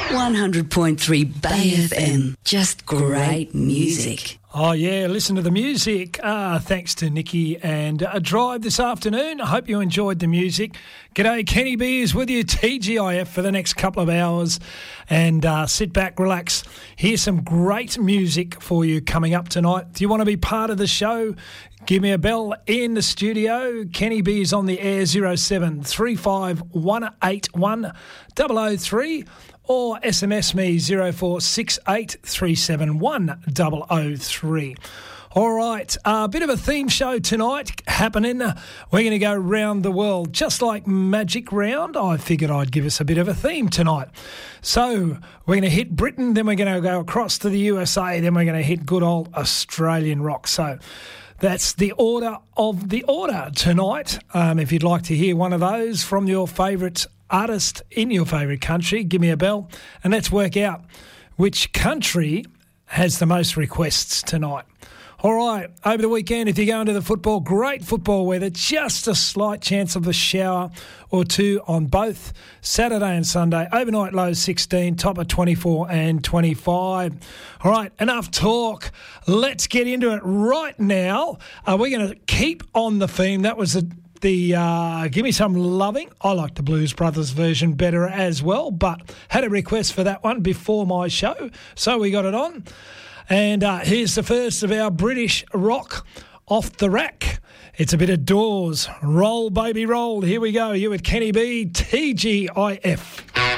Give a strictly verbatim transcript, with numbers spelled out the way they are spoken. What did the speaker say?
one hundred point three Bay F M. Just great music. Oh, yeah, listen to the music. Uh, thanks to Nikki and a drive this afternoon. I hope you enjoyed the music. G'day, Kenny B is with you, T G I F, for the next couple of hours. And uh, sit back, relax. Here's some great music for you coming up tonight. Do you want to be part of the show? Give me a bell in the studio. Kenny B is on the air, zero seven three five one eight one zero zero three. Or S M S me zero four six eight three seven one zero zero three. All right, a uh, bit of a theme show tonight happening. We're going to go round the world. Just like Magic Round, I figured I'd give us a bit of a theme tonight. So we're going to hit Britain, then we're going to go across to the U S A, then we're going to hit good old Australian rock. So that's the order of the order tonight. Um, if you'd like to hear one of those from your favourite artist in your favourite country, give me a bell and let's work out which country has the most requests tonight. All right, over the weekend, if you're going to the football, great football weather, just a slight chance of a shower or two on both Saturday and Sunday. Overnight lows sixteen, top of twenty-four and twenty-five. All right, enough talk. Let's get into it right now. Uh, we're going to keep on the theme. That was the The uh, Give Me Some Loving. I like the Blues Brothers version better as well, but had a request for that one before my show, so we got it on. And uh, here's the first of our British rock off the rack. It's a bit of Doors. Roll, baby, roll. Here we go. You with Kenny B, T G I F.